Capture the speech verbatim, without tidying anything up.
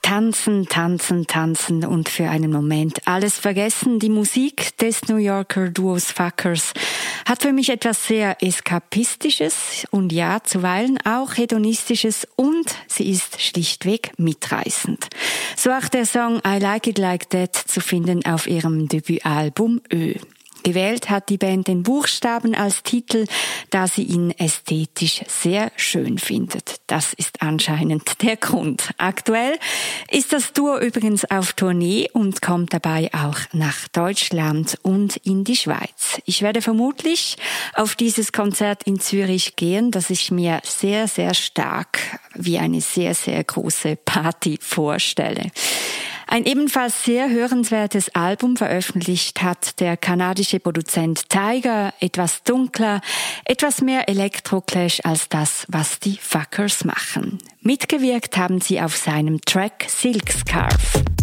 Tanzen, tanzen, tanzen und für einen Moment alles vergessen. Die Musik des New Yorker Duos Fuckers hat für mich etwas sehr Eskapistisches und ja, zuweilen auch Hedonistisches und sie ist schlichtweg mitreißend. So auch der Song I Like It Like That zu finden auf ihrem Debütalbum Ö. Gewählt hat die Band den Buchstaben als Titel, da sie ihn ästhetisch sehr schön findet. Das ist anscheinend der Grund. Aktuell ist das Duo übrigens auf Tournee und kommt dabei auch nach Deutschland und in die Schweiz. Ich werde vermutlich auf dieses Konzert in Zürich gehen, das ich mir sehr, sehr stark wie eine sehr, sehr große Party vorstelle. Ein ebenfalls sehr hörenswertes Album veröffentlicht hat der kanadische Produzent Tiger, etwas dunkler, etwas mehr Elektro-Clash als das, was die Fuckers machen. Mitgewirkt haben sie auf seinem Track Silk Scarf.